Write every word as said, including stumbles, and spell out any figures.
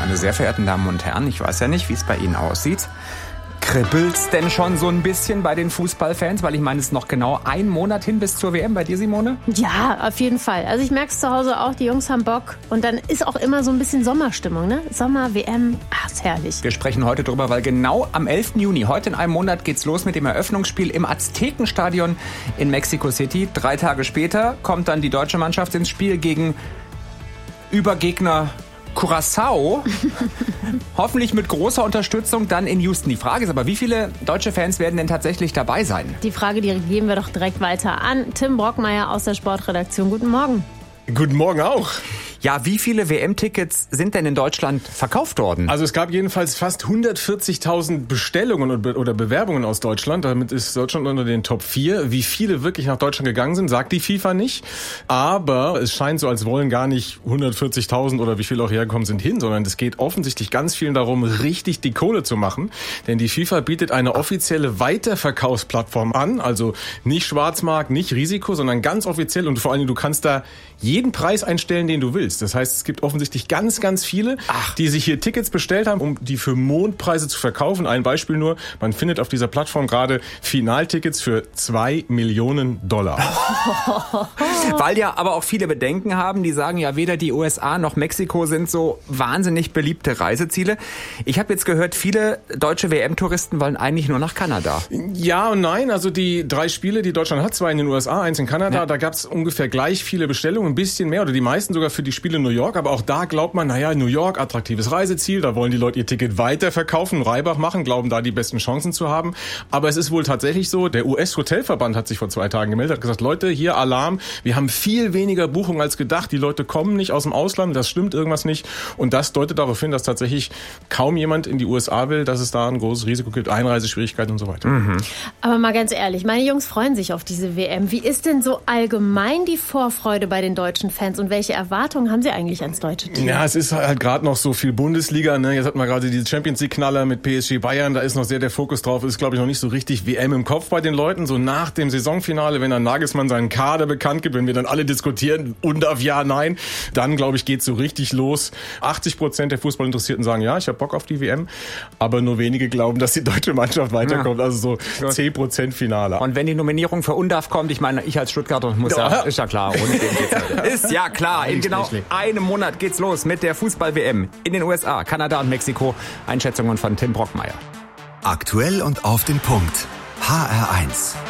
Meine sehr verehrten Damen und Herren, ich weiß ja nicht, wie es bei Ihnen aussieht. Kribbelt's denn schon so ein bisschen bei den Fußballfans? Weil ich meine, es ist noch genau ein Monat hin bis zur W M. Bei dir, Simone? Ja, auf jeden Fall. Also ich merke es zu Hause auch, die Jungs haben Bock. Und dann ist auch immer so ein bisschen Sommerstimmung, ne? Sommer, W M, ach, ist herrlich. Wir sprechen heute drüber, weil genau am elften Juni, heute in einem Monat, geht's los mit dem Eröffnungsspiel im Aztekenstadion in Mexico City. Drei Tage später kommt dann die deutsche Mannschaft ins Spiel gegen Übergegner Curaçao, hoffentlich mit großer Unterstützung dann in Houston. Die Frage ist aber, wie viele deutsche Fans werden denn tatsächlich dabei sein? Die Frage, die geben wir doch direkt weiter an Tim Brockmeier aus der Sportredaktion. Guten Morgen. Guten Morgen auch. Ja, wie viele W M-Tickets sind denn in Deutschland verkauft worden? Also es gab jedenfalls fast hundertvierzigtausend Bestellungen oder Bewerbungen aus Deutschland. Damit ist Deutschland unter den Top vier. Wie viele wirklich nach Deutschland gegangen sind, sagt die FIFA nicht. Aber es scheint so, als wollen gar nicht hundertvierzigtausend oder wie viele auch hergekommen sind hin, sondern es geht offensichtlich ganz vielen darum, richtig die Kohle zu machen. Denn die FIFA bietet eine offizielle Weiterverkaufsplattform an. Also nicht Schwarzmarkt, nicht Risiko, sondern ganz offiziell. Und vor allem, du kannst da jeden Preis einstellen, den du willst. Das heißt, es gibt offensichtlich ganz, ganz viele, Ach. die sich hier Tickets bestellt haben, um die für Mondpreise zu verkaufen. Ein Beispiel nur, man findet auf dieser Plattform gerade Finaltickets für zwei Millionen Dollar. Weil ja aber auch viele Bedenken haben, die sagen ja, weder die U S A noch Mexiko sind so wahnsinnig beliebte Reiseziele. Ich habe jetzt gehört, viele deutsche W M-Touristen wollen eigentlich nur nach Kanada. Ja und nein, also die drei Spiele, die Deutschland hat, zwei in den U S A, eins in Kanada, ja. Da gab es ungefähr gleich viele Bestellungen, ein bisschen mehr oder die meisten sogar für die Spiele in New York, aber auch da glaubt man, naja, New York, attraktives Reiseziel, da wollen die Leute ihr Ticket weiterverkaufen, Reibach machen, glauben da die besten Chancen zu haben. Aber es ist wohl tatsächlich so, der U S-Hotelverband hat sich vor zwei Tagen gemeldet, hat gesagt, Leute, hier Alarm, wir haben viel weniger Buchungen als gedacht, die Leute kommen nicht aus dem Ausland, das stimmt irgendwas nicht. Und das deutet darauf hin, dass tatsächlich kaum jemand in die U S A will, dass es da ein großes Risiko gibt, Einreiseschwierigkeiten und so weiter. Mhm. Aber mal ganz ehrlich, meine Jungs freuen sich auf diese W M. Wie ist denn so allgemein die Vorfreude bei den deutschen Fans und welche Erwartungen haben sie eigentlich ans deutsche Team? Ja, es ist halt gerade noch so viel Bundesliga, ne? Jetzt hat man gerade diese Champions League Knaller mit P S G Bayern, da ist noch sehr der Fokus drauf, ist glaube ich noch nicht so richtig W M im Kopf bei den Leuten, so nach dem Saisonfinale, wenn dann Nagelsmann seinen Kader bekannt gibt, wenn wir dann alle diskutieren, und auf ja, nein, dann glaube ich geht's so richtig los. achtzig Prozent der Fußballinteressierten sagen, ja, ich habe Bock auf die W M, aber nur wenige glauben, dass die deutsche Mannschaft weiterkommt, ja. Also so zehn Prozent Finale. Und wenn die Nominierung für UNDAF kommt, ich meine, ich als Stuttgarter muss ja, ja ist ja klar, ohne den geht's halt. Ist ja klar, in genau einem Monat geht's los mit der Fußball-W M in den U S A, Kanada und Mexiko. Einschätzungen von Tim Brockmeier. Aktuell und auf den Punkt. H R eins.